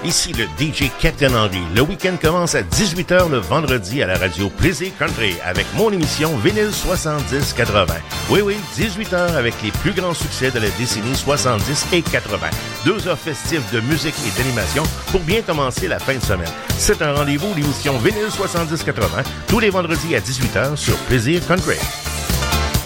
Ici le DJ Captain Henry. Le week-end commence à 18h le vendredi à la radio Plaisir Country avec mon émission Vinyle 70-80. Oui, 18h avec les plus grands succès de la décennie 70 et 80. 2 heures festives de musique et d'animation pour bien commencer la fin de semaine. C'est un rendez-vous, l'émission Vinyle 70-80, tous les vendredis à 18h sur Plaisir Country.